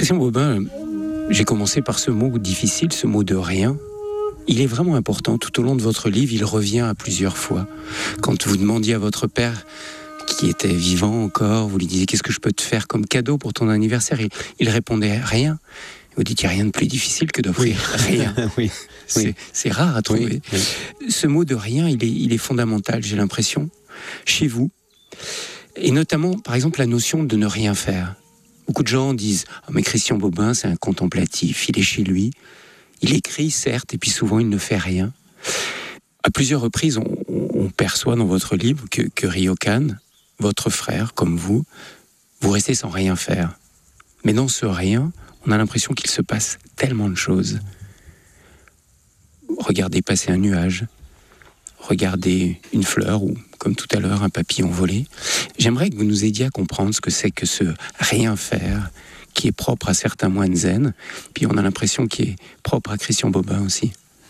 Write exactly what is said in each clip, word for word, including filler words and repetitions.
Christian Bobin, j'ai commencé par ce mot difficile, ce mot de rien. Il est vraiment important. Tout au long de votre livre, il revient à plusieurs fois. Quand vous demandiez à votre père, qui était vivant encore, vous lui disiez « Qu'est-ce que je peux te faire comme cadeau pour ton anniversaire ?» Il, il répondait « Rien ». Vous dites « Il n'y a rien de plus difficile que d'offrir oui. rien oui. ». C'est, oui. c'est rare à trouver. Oui. Oui. Ce mot de rien, il est, il est fondamental, j'ai l'impression, chez vous. Et notamment, par exemple, la notion de ne rien faire. Beaucoup de gens disent oh, « Mais Christian Bobin, c'est un contemplatif, il est chez lui. Il écrit, certes, et puis souvent, il ne fait rien. » À plusieurs reprises, on, on perçoit dans votre livre que, que Ryokan, votre frère, comme vous, vous restez sans rien faire. Mais dans ce rien, on a l'impression qu'il se passe tellement de choses. Regardez passer un nuage, regardez une fleur ou, comme tout à l'heure, un papillon volé. J'aimerais que vous nous aidiez à comprendre ce que c'est que ce rien faire qui est propre à certains moines zen, puis on a l'impression qu'il est propre à Christian Bobin aussi.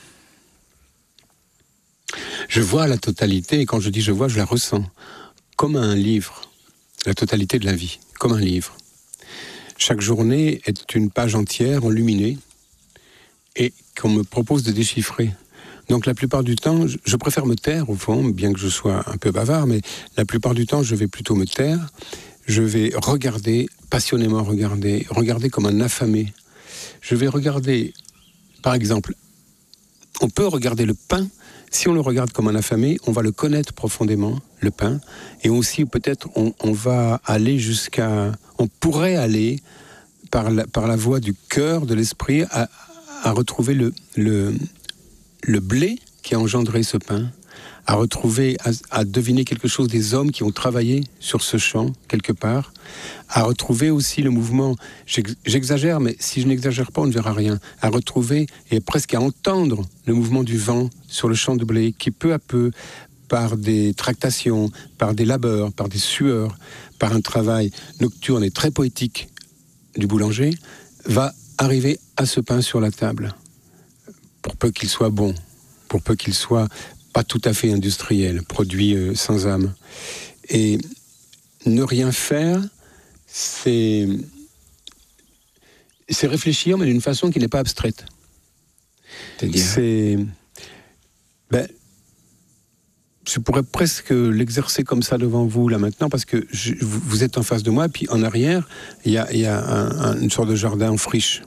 Je vois la totalité, et quand je dis je vois, je la ressens, comme un livre, la totalité de la vie, comme un livre. Chaque journée est une page entière enluminée, et qu'on me propose de déchiffrer. Donc la plupart du temps, je préfère me taire au fond, bien que je sois un peu bavard, mais la plupart du temps, je vais plutôt me taire. Je vais regarder, passionnément regarder, regarder comme un affamé. Je vais regarder, par exemple, on peut regarder le pain. Si on le regarde comme un affamé, on va le connaître profondément, le pain. Et aussi, peut-être, on, on va aller jusqu'à... On pourrait aller, par la, par la voie du cœur, de l'esprit, à, à retrouver le, le, le blé qui a engendré ce pain, à retrouver, à, à deviner quelque chose des hommes qui ont travaillé sur ce champ, quelque part, à retrouver aussi le mouvement, j'exagère, mais si je n'exagère pas, on ne verra rien, à retrouver et presque à entendre le mouvement du vent sur le champ de blé, qui peu à peu, par des tractations, par des labeurs, par des sueurs, par un travail nocturne et très poétique du boulanger, va arriver à ce pain sur la table, pour peu qu'il soit bon, pour peu qu'il soit pas tout à fait industriel, produit euh, sans âme. Et ne rien faire, c'est, c'est réfléchir, mais d'une façon qui n'est pas abstraite. C'est-à-dire C'est... Ben, je pourrais presque l'exercer comme ça devant vous, là, maintenant, parce que je, vous êtes en face de moi, puis en arrière, il y a, y a un, un, une sorte de jardin en friche.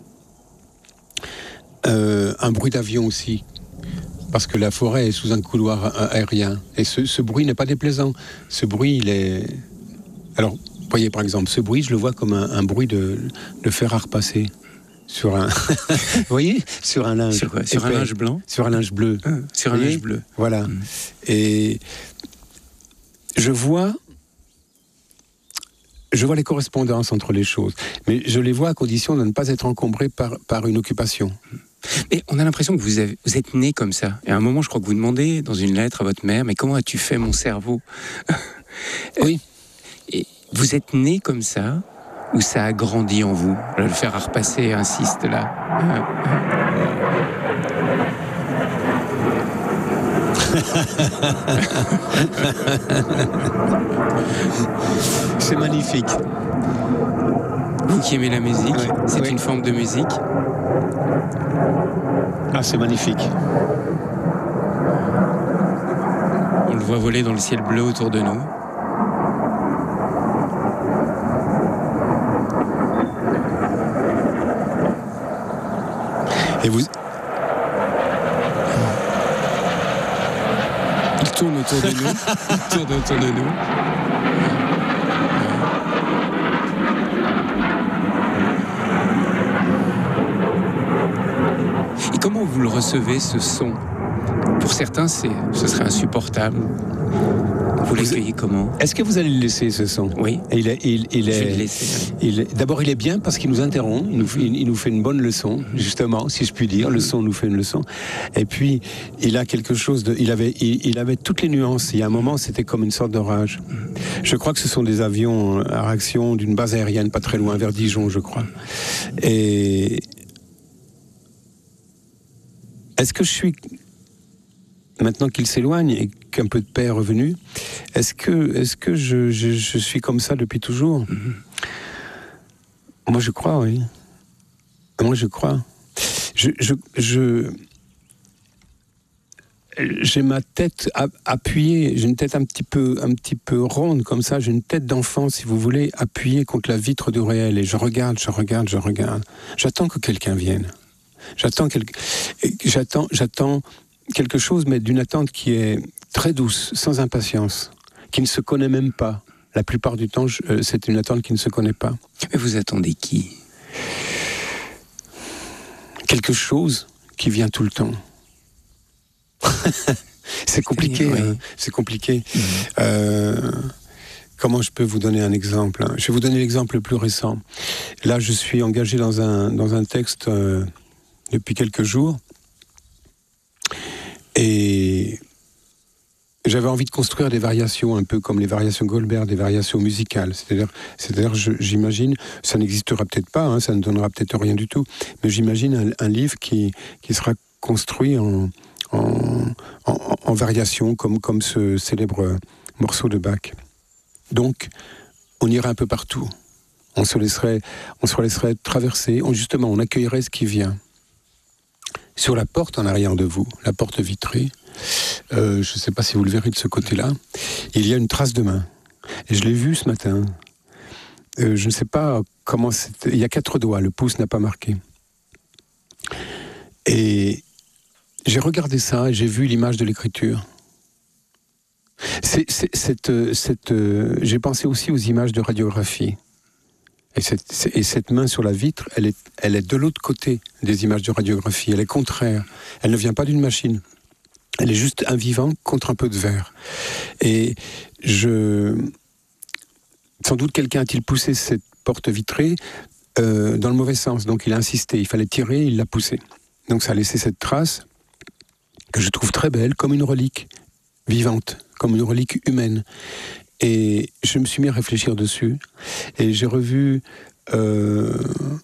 Euh, un bruit d'avion aussi. Parce que la forêt est sous un couloir aérien. Et ce, ce bruit n'est pas déplaisant. Ce bruit, il est... Alors, vous voyez, par exemple, ce bruit, je le vois comme un, un bruit de, de fer à repasser. Sur un... vous voyez ? Sur un linge. Sur, quoi ? Sur un linge blanc ? Sur un linge bleu. Ah, sur un linge bleu. Voilà. Mmh. Et je vois... Je vois les correspondances entre les choses. Mais je les vois à condition de ne pas être encombré par, par une occupation. Mais on a l'impression que vous, avez, vous êtes né comme ça. Et à un moment, je crois que vous demandez dans une lettre à votre mère, mais comment as-tu fait mon cerveau ? Oui. Et vous êtes né comme ça, ou ça a grandi en vous ? Le fer à repasser insiste là. C'est magnifique. Vous qui aimez la musique, ouais, c'est ouais. une forme de musique. Ah, c'est magnifique. On le voit voler dans le ciel bleu autour de nous. Et vous... Il tourne autour de nous. Il tourne autour de nous. Et comment vous le recevez, ce son ? Pour certains, c'est, ce serait insupportable. Vous l'accueillez comment ? Est-ce que vous allez le laisser, ce son ? Oui. Il est, il, il Je est, vais le laisser. Il est, d'abord, il est bien parce qu'il nous interrompt. Il nous, il, il nous fait une bonne leçon, justement, si je puis dire. Le son nous fait une leçon. Et puis, il a quelque chose de... Il avait, il, il avait toutes les nuances. Il y a un moment, c'était comme une sorte d'orage. Je crois que ce sont des avions à réaction d'une base aérienne pas très loin, vers Dijon, je crois. Et... Est-ce que je suis... Maintenant qu'il s'éloigne et qu'un peu de paix est revenu, est-ce que, est-ce que je, je, je suis comme ça depuis toujours ? mm-hmm. Moi, je crois, oui. Moi, je crois. Je, je, je, j'ai ma tête appuyée, j'ai une tête un petit peu, un petit peu ronde comme ça, j'ai une tête d'enfant, si vous voulez, appuyée contre la vitre du réel, et je regarde, je regarde, je regarde. J'attends que quelqu'un vienne. J'attends, quel... j'attends, j'attends quelque chose, mais d'une attente qui est très douce, sans impatience, qui ne se connaît même pas. La plupart du temps, je... c'est une attente qui ne se connaît pas. Mais vous attendez qui ? Quelque chose qui vient tout le temps. C'est compliqué, oui. hein, c'est compliqué. Mmh. Euh, comment je peux vous donner un exemple ? Je vais vous donner l'exemple le plus récent. Là, je suis engagé dans un, dans un texte euh, depuis quelques jours. Et j'avais envie de construire des variations, un peu comme les variations Goldberg, des variations musicales. C'est-à-dire, c'est-à-dire je, j'imagine, ça n'existera peut-être pas, hein, ça ne donnera peut-être rien du tout, mais j'imagine un, un livre qui, qui sera construit en... En, en, en variation, comme, comme ce célèbre morceau de Bach. Donc, on irait un peu partout. On se laisserait, on se laisserait traverser. On, justement, on accueillerait ce qui vient. Sur la porte en arrière de vous, la porte vitrée, euh, je ne sais pas si vous le verrez de ce côté-là, il y a une trace de main. Et je l'ai vue ce matin. Euh, je ne sais pas comment c'est... Il y a quatre doigts, le pouce n'a pas marqué. Et... j'ai regardé ça et j'ai vu l'image de l'écriture. C'est, c'est, cette, cette, euh, j'ai pensé aussi aux images de radiographie. Et cette, et cette main sur la vitre, elle est, elle est de l'autre côté des images de radiographie. Elle est contraire. Elle ne vient pas d'une machine. Elle est juste un vivant contre un peu de verre. Et je... Sans doute quelqu'un a-t-il poussé cette porte vitrée euh, dans le mauvais sens. Donc il a insisté. Il fallait tirer, il l'a poussé. Donc ça a laissé cette trace que je trouve très belle, comme une relique vivante, comme une relique humaine. Et je me suis mis à réfléchir dessus, et j'ai revu, euh,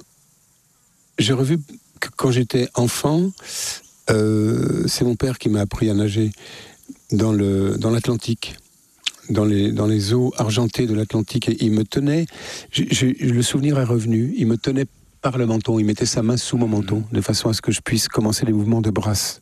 j'ai revu que quand j'étais enfant, euh, c'est mon père qui m'a appris à nager dans, le, dans l'Atlantique, dans les, dans les eaux argentées de l'Atlantique, et il me tenait, j'ai, j'ai, le souvenir est revenu, il me tenait par le menton, il mettait sa main sous mon menton, de façon à ce que je puisse commencer les mouvements de brasse.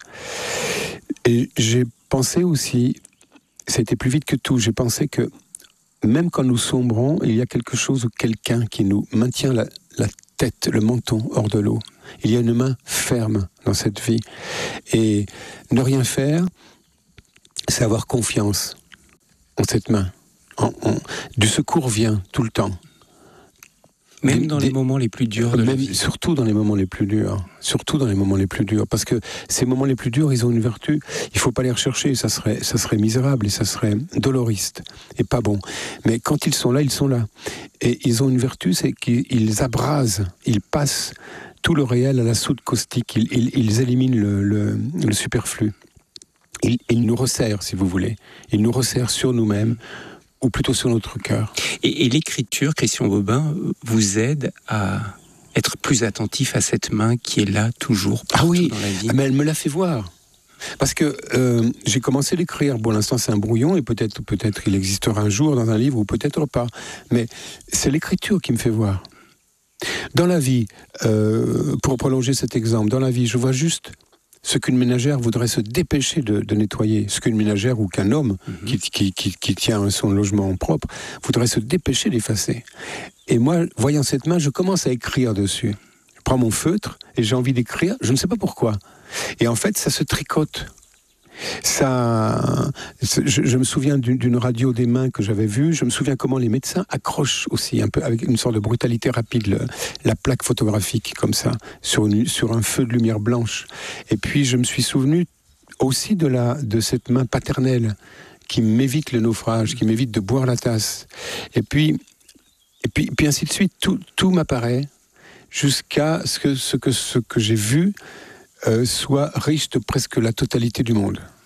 Et j'ai pensé aussi, ça a été plus vite que tout, j'ai pensé que même quand nous sombrons, il y a quelque chose ou quelqu'un qui nous maintient la, la tête, le menton hors de l'eau. Il y a une main ferme dans cette vie. Et ne rien faire, c'est avoir confiance en cette main. En, en, du secours vient tout le temps. Même des, dans des, les moments les plus durs de même, la vie. Surtout dans les moments les plus durs. Surtout dans les moments les plus durs. Parce que ces moments les plus durs, ils ont une vertu. Il ne faut pas les rechercher. Ça serait, ça serait misérable et ça serait doloriste et pas bon. Mais quand ils sont là, ils sont là. Et ils ont une vertu, c'est qu'ils abrasent, ils passent tout le réel à la soude caustique. Ils, ils, ils éliminent le, le, le superflu. Ils, ils nous resserrent, si vous voulez. Ils nous resserrent sur nous-mêmes, ou plutôt sur notre cœur. Et, et l'écriture, Christian Bobin, vous aide à être plus attentif à cette main qui est là toujours partout ah oui, dans la vie. Mais elle me l'a fait voir. Parce que euh, j'ai commencé à l'écrire. Pour l'instant, c'est un brouillon, et peut-être, peut-être il existera un jour dans un livre, ou peut-être pas. Mais c'est l'écriture qui me fait voir. Dans la vie, euh, pour prolonger cet exemple, dans la vie, je vois juste ce qu'une ménagère voudrait se dépêcher de, de nettoyer, ce qu'une ménagère ou qu'un homme mm-hmm. qui, qui, qui, qui tient son logement propre voudrait se dépêcher d'effacer. Et moi, voyant cette main, je commence à écrire dessus. Je prends mon feutre et j'ai envie d'écrire, je ne sais pas pourquoi. Et en fait, ça se tricote. Ça, je, je me souviens d'une, d'une radio des mains que j'avais vue. Je me souviens comment les médecins accrochent aussi, un peu avec une sorte de brutalité rapide, le, la plaque photographique, comme ça, sur, une, sur un feu de lumière blanche. Et puis, je me suis souvenu aussi de, la, de cette main paternelle qui m'évite le naufrage, qui m'évite de boire la tasse. Et puis, et puis, puis ainsi de suite, tout, tout m'apparaît jusqu'à ce que ce que, ce que j'ai vu Euh, soit riche de presque la totalité du monde.